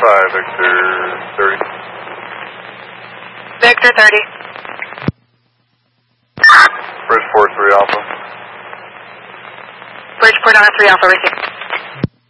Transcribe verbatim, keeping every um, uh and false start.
five, Victor thirty. Victor thirty. Bridgeport three Alpha. Bridgeport on a three Alpha, receive.